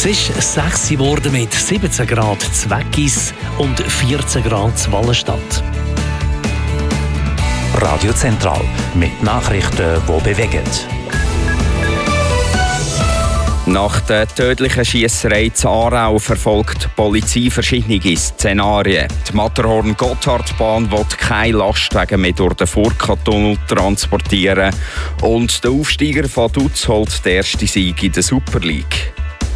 ist 6 geworden mit 17 Grad zu Weggis und 14 Grad zu Wallenstadt. Radio Zentral mit Nachrichten, die bewegen. Nach der tödlichen Schiesserei in Aarau verfolgt die Polizei verschiedene Szenarien. Die Matterhorn-Gotthard-Bahn will keine Lastwagen mehr durch den Furka-Tunnel transportieren. Und der Aufsteiger von Dutz holt den ersten Sieg in der Super League.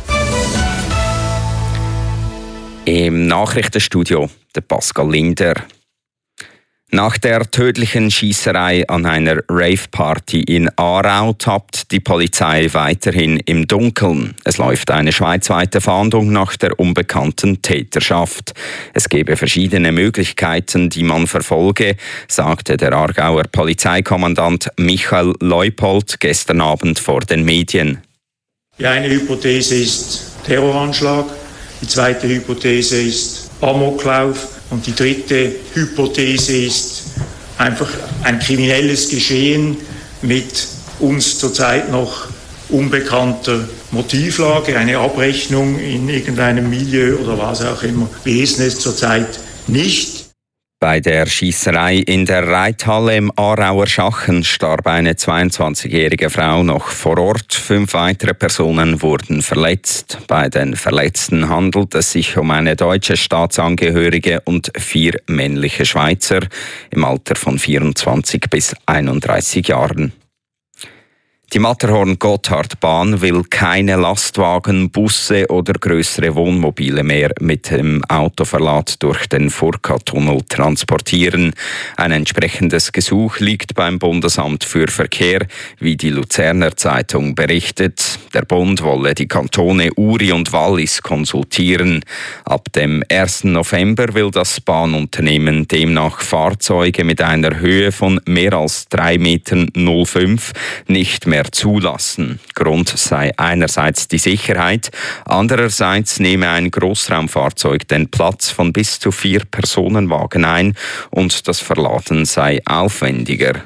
Im Nachrichtenstudio der Pascal Linder. Nach der tödlichen Schiesserei an einer Rave-Party in Aarau tappt die Polizei weiterhin im Dunkeln. Es läuft eine schweizweite Fahndung nach der unbekannten Täterschaft. Es gebe verschiedene Möglichkeiten, die man verfolge, sagte der Aargauer Polizeikommandant Michael Leupold gestern Abend vor den Medien. Die eine Hypothese ist Terroranschlag, die zweite Hypothese ist Amoklauf. Und die dritte Hypothese ist einfach ein kriminelles Geschehen mit uns zurzeit noch unbekannter Motivlage, eine Abrechnung in irgendeinem Milieu oder was auch immer. Wir wissen es zurzeit nicht. Bei der Schiesserei in der Reithalle im Aarauer Schachen starb eine 22-jährige Frau noch vor Ort. 5 weitere Personen wurden verletzt. Bei den Verletzten handelt es sich um eine deutsche Staatsangehörige und 4 männliche Schweizer im Alter von 24 bis 31 Jahren. Die Matterhorn-Gotthard-Bahn will keine Lastwagen, Busse oder grössere Wohnmobile mehr mit dem Autoverlad durch den Furka-Tunnel transportieren. Ein entsprechendes Gesuch liegt beim Bundesamt für Verkehr, wie die Luzerner Zeitung berichtet. Der Bund wolle die Kantone Uri und Wallis konsultieren. Ab dem 1. November will das Bahnunternehmen demnach Fahrzeuge mit einer Höhe von mehr als 3,05 Metern nicht mehr zulassen. Grund sei einerseits die Sicherheit, andererseits nehme ein Grossraumfahrzeug den Platz von bis zu 4 Personenwagen ein und das Verladen sei aufwendiger.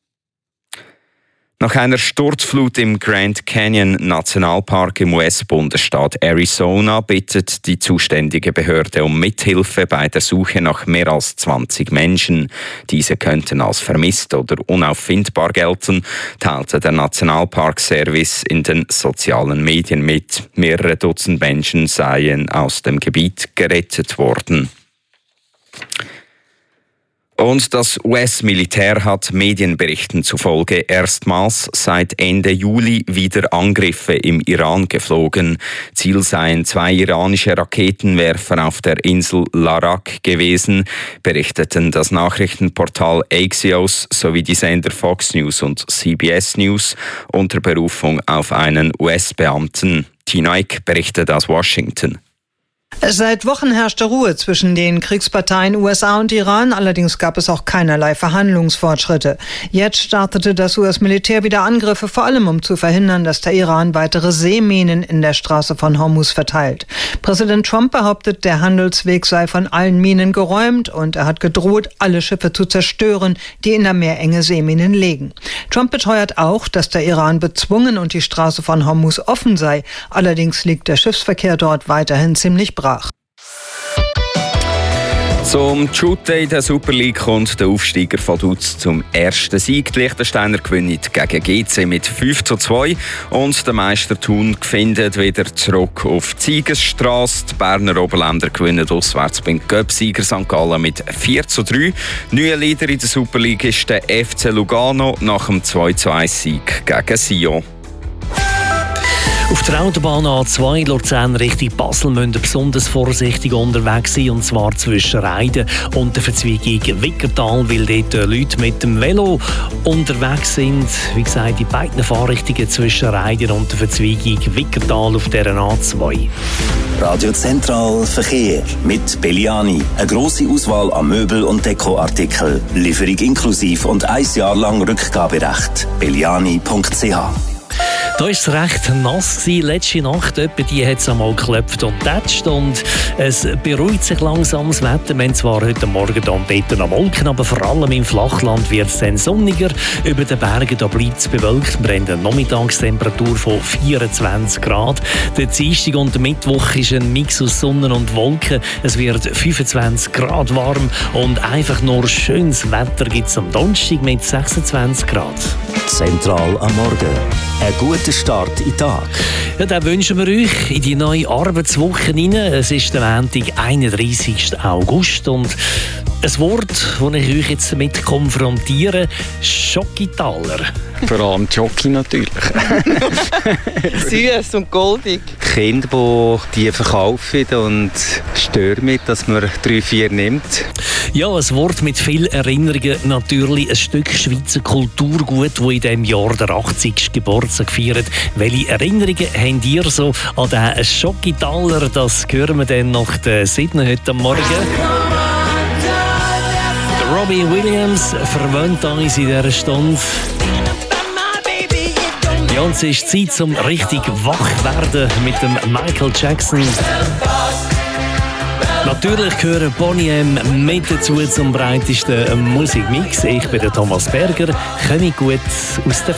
Nach einer Sturzflut im Grand Canyon Nationalpark im US-Bundesstaat Arizona bittet die zuständige Behörde um Mithilfe bei der Suche nach mehr als 20 Menschen. Diese könnten als vermisst oder unauffindbar gelten, teilte der Nationalpark-Service in den sozialen Medien mit. Mehrere Dutzend Menschen seien aus dem Gebiet gerettet worden. Und das US-Militär hat Medienberichten zufolge erstmals seit Ende Juli wieder Angriffe im Iran geflogen. Ziel seien 2 iranische Raketenwerfer auf der Insel Larak gewesen, berichteten das Nachrichtenportal Axios sowie die Sender Fox News und CBS News unter Berufung auf einen US-Beamten. Tinaik berichtet aus Washington. Seit Wochen herrschte Ruhe zwischen den Kriegsparteien USA und Iran, allerdings gab es auch keinerlei Verhandlungsfortschritte. Jetzt startete das US-Militär wieder Angriffe, vor allem um zu verhindern, dass der Iran weitere Seeminen in der Straße von Hormuz verteilt. Präsident Trump behauptet, der Handelsweg sei von allen Minen geräumt und er hat gedroht, alle Schiffe zu zerstören, die in der Meerenge Seeminen legen. Trump beteuert auch, dass der Iran bezwungen und die Straße von Hormuz offen sei. Allerdings liegt der Schiffsverkehr dort weiterhin ziemlich brach. Zum Shooten in der Super League kommt der Aufsteiger von Dutz zum ersten Sieg. Die Liechtensteiner gewinnen gegen GC mit 5:2 und der Meister Thun findet wieder zurück auf die Siegesstrasse. Die Berner Oberländer gewinnen auswärts beim Cup-Sieger St. Gallen mit 4:3. Neuer Leader in der Super League ist der FC Lugano nach dem 2:1-Sieg gegen Sion. Auf der Autobahn A2 Luzern Richtung Basel müssen wir besonders vorsichtig unterwegs sein, und zwar zwischen Reiden und der Verzweigung Wickertal, weil dort Leute mit dem Velo unterwegs sind. Wie gesagt, in beiden Fahrrichtungen zwischen Reiden und der Verzweigung Wickertal auf der A2. Radio Zentral Verkehr mit Belliani. Eine grosse Auswahl an Möbel- und Dekoartikeln. Lieferung inklusiv und 1 Jahr lang Rückgaberecht. Belliani.ch. Da war es recht nass. Letzte Nacht die hat es einmal geklopft und tätscht. Und es beruhigt sich langsam das Wetter. Wir haben zwar heute Morgen da und dort noch Wolken, aber vor allem im Flachland wird es dann sonniger. Über den Bergen bleibt es bewölkt. Wir haben eine Nachmittagstemperatur von 24 Grad. Der Dienstag und der Mittwoch ist ein Mix aus Sonne und Wolken. Es wird 25 Grad warm und einfach nur schönes Wetter gibt es am Donnerstag mit 26 Grad. Zentral am Morgen. Ein guter Start in den Tag. Ja, dann wünschen wir euch in die neue Arbeitswoche hinein. Es ist der Montag, 31. August. Und ein Wort, das ich euch jetzt damit konfrontiere: Schokitaler. Vor allem Jockey natürlich. Süß und goldig. Kinder, die verkaufen und stören, dass man 3-4 nimmt. Ja, ein Wort mit vielen Erinnerungen. Natürlich ein Stück Schweizer Kulturgut, das in diesem Jahr der 80. Geburtstag feiert. Welche Erinnerungen habt ihr so an diesen Schokitaler? Das hören wir dann nach der 7. heute Morgen. Robbie Williams verwöhnt uns in dieser Stunde. Ja, und es ist Zeit, zum richtig wach werden mit dem Michael Jackson. Natürlich gehören Boney M mit dazu zum breitesten Musikmix. Ich bin der Thomas Berger, komme gut aus der